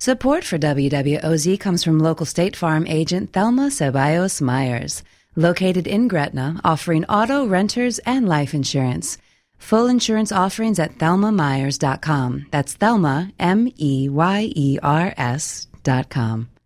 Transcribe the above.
Support for WWOZ comes from local State Farm agent Thelma Ceballos Myers, located in Gretna, offering auto, renters, and life insurance. Full insurance offerings at thelmamyers.com. That's Thelma, Meyers.com.